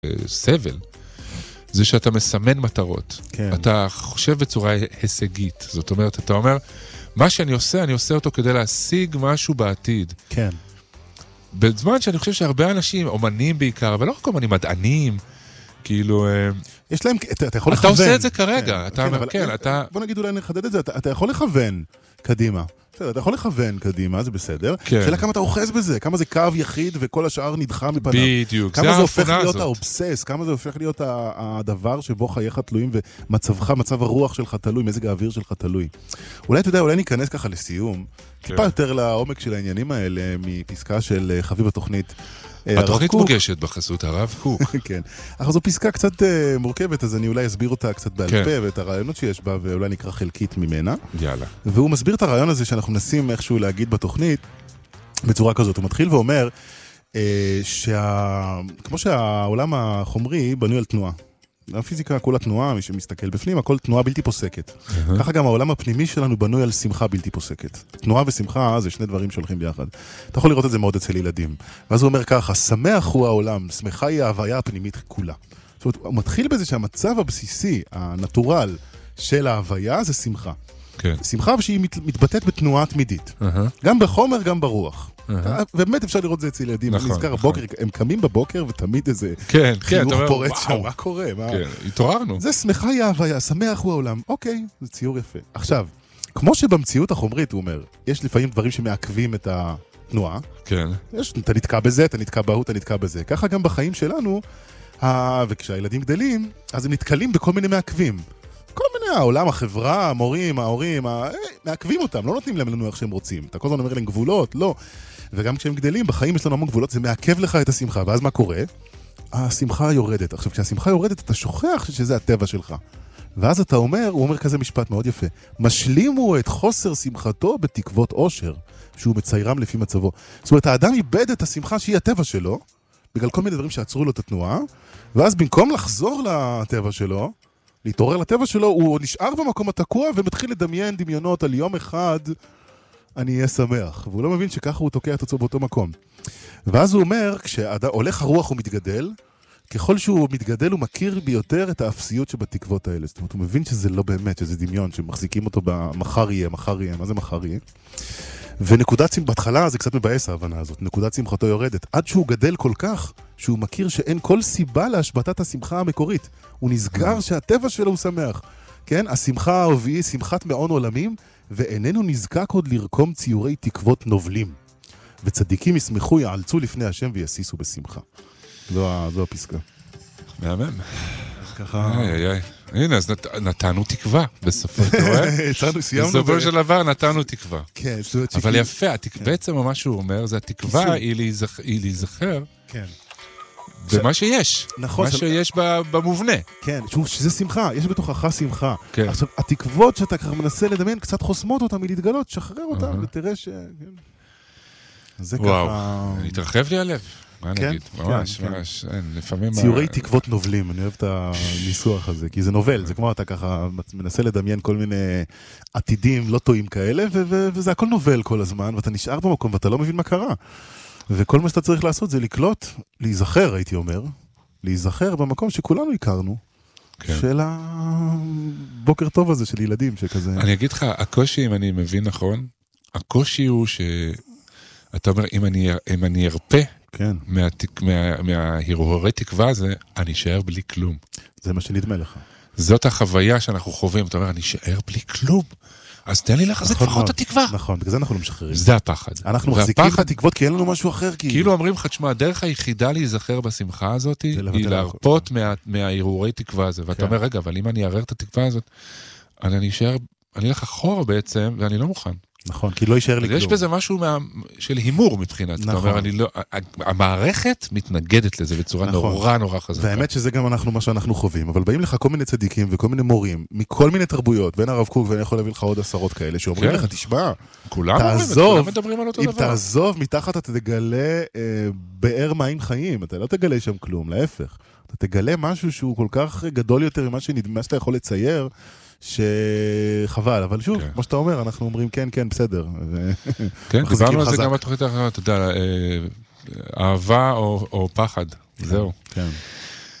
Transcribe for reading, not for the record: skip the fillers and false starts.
סבל, זה שאתה מסמן מטרות. כן. אתה חושב בצורה הישגית. זאת אומרת, אתה אומר, מה שאני עושה, אני עושה אותו כדי להשיג משהו בעתיד. כן. בזמן שאני חושב שהרבה אנשים, אומנים בעיקר, אבל לא רק אומנים, מדענים, כאילו... יש להם, אתה יכול לכוון. אתה עושה את זה כרגע. בוא נגיד אולי נחדד את זה, אתה יכול לכוון קדימה. אתה יכול לכוון קדימה, זה בסדר. כן. שאלה כמה אתה אוחז בזה, כמה זה קו יחיד וכל השאר נדחה מפניו. בדיוק, כמה זה הופך להיות האובסס, כמה זה הופך להיות הדבר שבו חייך תלויים ומצבך, מצב הרוח שלך תלוי, מזג האוויר שלך תלוי. אולי אתה יודע, אולי ניכנס ככה לסיום, טיפה יותר לעומק של העניינים האלה מפסקה של חביב התוכנית. התוכנית מוגשת בחסות הרב קוק. כן. אבל זו פסקה קצת מורכבת, אז אני אולי אסביר אותה קצת בעל פה, ואת הרעיונות שיש בה, ואולי נקרא חלקית ממנה. יאללה. והוא מסביר את הרעיון הזה שאנחנו מנסים איכשהו להגיד בתוכנית, בצורה כזאת. הוא מתחיל ואומר, כמו שהעולם החומרי בנוי על תנועה. הפיזיקה, כל התנועה, מי שמסתכל בפנים, הכל תנועה בלתי פוסקת. ככה גם העולם הפנימי שלנו בנוי על שמחה בלתי פוסקת. תנועה ושמחה זה שני דברים שהולכים ביחד. אתה יכול לראות את זה מאוד אצל ילדים. ואז הוא אומר ככה, שמח הוא העולם, שמחה היא ההוויה הפנימית כולה. זאת אומרת, הוא מתחיל בזה שהמצב הבסיסי, הנטורל של ההוויה, זה שמחה. כן. שמחה שהיא מתבטאת בתנועה תמידית. גם בחומר, גם ברוח. ובאמת אפשר לראות את זה אצל ילדים. אני נזכר הבוקר, הם קמים בבוקר ותמיד איזה חיוך פורץ שם. מה קורה? כן, התעוררנו. זה שמחה היא ההוויה, שמח הוא העולם. אוקיי, זה ציור יפה. עכשיו, כמו שבמציאות החומרית, הוא אומר, יש לפעמים דברים שמעכבים את התנועה. כן. אתה נתקע בזה, אתה נתקע בהוא, אתה נתקע בזה. ככה גם בחיים שלנו, וכשהילדים גדלים, אז הם נתקלים בכל מיני מעכבים. כל מיני, העולם, החברה, המורים, ההורים, מעכבים אותם, לא נותנים להם לנו איך שהם רוצים. אתה כל הזמן אומר להם גבולות, לא. וגם כשהם גדלים, בחיים יש לנו המון גבולות, זה מעכב לך את השמחה. ואז מה קורה? השמחה יורדת. עכשיו, כשהשמחה יורדת, אתה שוכח שזה הטבע שלך. ואז אתה אומר, הוא אומר כזה משפט מאוד יפה, משלימו את חוסר שמחתו בתקוות אושר, שהוא מציירם לפי מצבו. זאת אומרת, האדם איבד את השמחה שהיא הטבע שלו, בגלל כל מיני דברים שעצרו לו את התנועה, ואז במקום לחזור לטבע שלו, להתעורר לטבע שלו, הוא נשאר במקום התקוע ומתחיל לדמיין דמיונות על יום אחד אני אהיה שמח. והוא לא מבין שככה הוא תוקע את עצמו באותו מקום. ואז הוא אומר, כשהולך הרוח הוא מתגדל, ככל שהוא מתגדל הוא מכיר ביותר את האפסיות שבתקוות האלה. זאת אומרת, הוא מבין שזה לא באמת, שזה דמיון, שמחזיקים אותו במחר יהיה, מחר יהיה. מה זה מחר יהיה? ונקודת בהתחלה זה קצת מבאס ההבנה הזאת, נקודת שמחתו יורדת, עד שהוא גדל כל כך, שהוא מכיר שאין כל סיבה להשבטת השמחה המקורית. הוא נזכר שהטבע שלו הוא שמח. כן? השמחה הערבי, שמחת מעון עולמים, ואיננו נזקק עוד לרקום ציורי תקוות נובלים. וצדיקים ישמחו, יעלצו לפני השם ויסיסו בשמחה. זו הפסקה. מהמם. ככה... הנה, אז נתנו תקווה בסופו בסופו של דבר נתנו תקווה. אבל יפה, בעצם מה שהוא אומר, זה התקווה היא להיזכר במה שיש. מה שיש במובנה. כן, שזה שמחה, יש בתוכך שמחה. עכשיו, התקוות שאתה ככה מנסה לדמיין, קצת חוסמות אותה מלהתגלות, שחרר אותה ותראה ש... וואו, התרחב לי הלב. מה נגיד? ממש, לפעמים... ציורי תקוות נובלים, אני אוהב את הניסוח הזה, כי זה נובל, זה כמו אתה ככה מנסה לדמיין כל מיני עתידים לא טועים כאלה, וזה הכל נובל כל הזמן, ואתה נשאר במקום ואתה לא מבין מה קרה. וכל מה שאתה צריך לעשות זה לקלוט, להיזכר, הייתי אומר, להיזכר במקום שכולנו הכרנו, של הבוקר טוב הזה של ילדים שכזה... אני אגיד לך, הקושי, אם אני מבין נכון, הקושי הוא אתה אומר, אם אני ארפה, כן. מההרהורי תקווה הזה, אני אשאר בלי כלום. זה מה שנדמה לך. זאת החוויה שאנחנו חווים. אתה אומר, אני אשאר בלי כלום. אז תן לי לחזק לפחות את התקווה. נכון, בגלל זה אנחנו לא משחררים. זה הפחד. אנחנו מחזיקים את התקוות כי אין לנו משהו אחר. כאילו אומרים לך, תשמע, הדרך היחידה להיזכר בשמחה הזאת, היא להרפות מההרהורי תקווה הזה. ואתה אומר, רגע, אבל אם אני אערער את התקווה הזאת, אני אשאר, אני אלך אחורה בעצם, ואני לא מוכן. נכון, כי לא יישאר לי כלום. יש בזה משהו של הימור מבחינת. נכון. אתה אומר, המערכת מתנגדת לזה בצורה נורא נורא חזקה. והאמת שזה גם מה שאנחנו חווים, אבל באים לך כל מיני צדיקים וכל מיני מורים, מכל מיני תרבויות, בין הרב קוק, ואני יכול להביא לך עוד עשרות כאלה, שאומרים לך, תשמע, כולם מדברים על אותו דבר. אם תעזוב, מתחת אתה תגלה באר מים חיים, אתה לא תגלה שם כלום, להפך. אתה תגלה משהו שהוא כל כך גדול יותר ממה שאתה יכול לצייר, שחבל, אבל שוב, כמו שאתה אומר, אנחנו אומרים כן, כן, בסדר. כן, דיברנו על זה גם בתוכנית האחרת, אתה יודע, אהבה או פחד, זהו. כן.